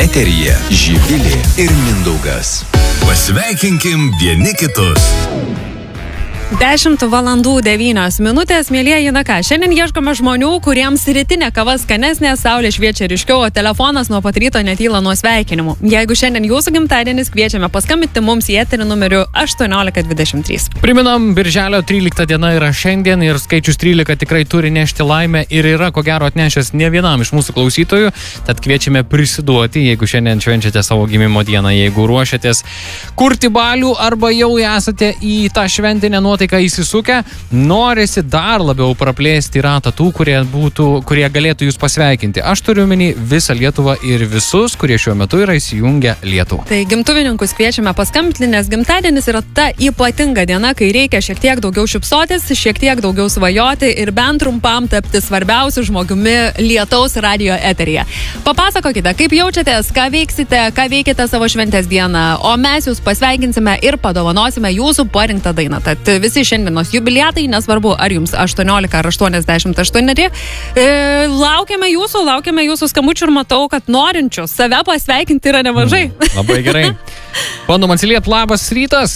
Eteryje Živilė ir Mindaugas. Pasveikinkim vieni kitus. 10 valandų 9 minutės, mėlieji, na ką, šiandien ieškome žmonių, kuriems rytinė kava skanesnė, saulė šviečia ryškiau, o telefonas nuo pat ryto netyla nuo sveikinimų. Jeigu šiandien jūsų gimtadienis, kviečiame paskambinti mums į eterį numeriu 1823. Priminam, birželio 13 diena yra šiandien ir skaičius 13 tikrai turi nešti laimę ir yra ko gero atnešęs ne vienam iš mūsų klausytojų, tad kviečiame prisiduoti, jeigu šiandien švenčiate savo gimimo dieną, jeigu ruošiatės kurti balių arba jau esate į tą šventinę nuotaiką įsisukę, norisi dar labiau praplėsti ratą tų, kurie galėtų jūs pasveikinti. Aš turiu omeny visą Lietuvą ir visus, kurie šiuo metu yra įsijungę Lietuvą. Tai gimtuvininkus kviečiame paskambinti, nes gimtadienis yra ta ypatinga diena, kai reikia šiek tiek daugiau šypsotis, šiek tiek daugiau svajoti ir bent trumpam tapti svarbiausiu žmogumi Lietaus radijo eteryje. Papasakokite, kaip jaučiatės, ką veiksite, ką veikite savo šventės dieną, o mes jūs pasveikinsime ir padovanosime jūsų parinktą dainą. Tad visi šiandienos jubiliatai, nesvarbu ar jums 18 ar 88, laukiame jūsų skambučių ir matau, kad norinčių save pasveikinti yra nemažai. Labai gerai. Bandom atsiliepti, labas rytas.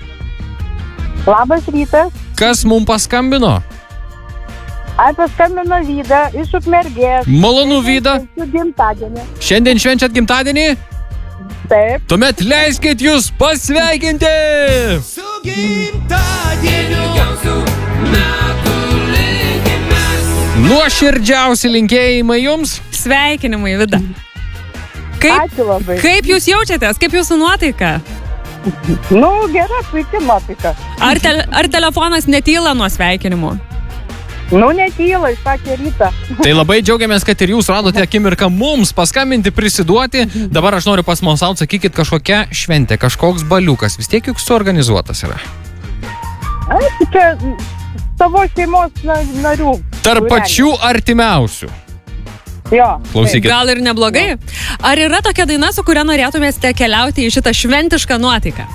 Labas rytas. Kas mums paskambino? Paskambino Vyda iš Ukmergės. Malonu, Vyda. Su gimtadienį. Šiandien švenčiat gimtadienį? Taip. Tuomet leiskit jūs pasveikinti! Su gimtadieniu metų linkimės. Nuoširdžiausi linkėjimai jums. Sveikinimai, Vida. Ačiū labai. Kaip jūs jaučiatės? Kaip jūsų nuotaika? Gera, puikia nuotaika. Ar telefonas netyla nuo sveikinimų? Netyla, išsakė rytą. Tai labai džiaugiamės, kad ir jūs radote akimirką mums paskambinti, prisiduoti. Dabar aš noriu pasmalsauti, sakykit, kažkokia šventė, kažkoks baliukas. Vis tiek juk suorganizuotas yra. Čia savo šeimos narių. Tarp pačių artimiausių. Jo. Klausykit. Gal ir neblogai? Ar yra tokia daina, su kuria norėtumėte keliauti į šitą šventišką nuotaiką?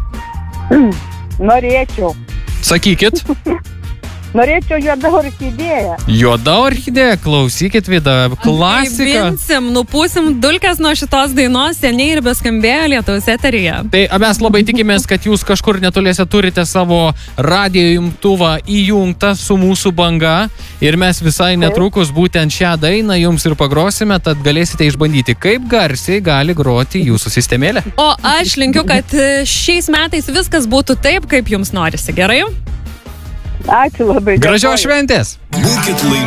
Norėčiau. Sakykit. Norėčiau Juoda orchidėja. Juoda orchidėja, klausykit, Vida, klasika. Nupūsim dulkes nuo šitos dainos, seniai ir beskambėjo Lietaus eteryje. Tai mes labai tikimės, kad jūs kažkur netoliese turite savo radijo imtuvą įjungtą su mūsų banga ir mes visai netrukus būtent šią dainą jums ir pagrosime, tad galėsite išbandyti, kaip garsiai gali groti jūsų sistemėlė. O aš linkiu, kad šiais metais viskas būtų taip, kaip jums norisi, gerai? Ačiū labai. Gražios šventės! Būkit laimingi.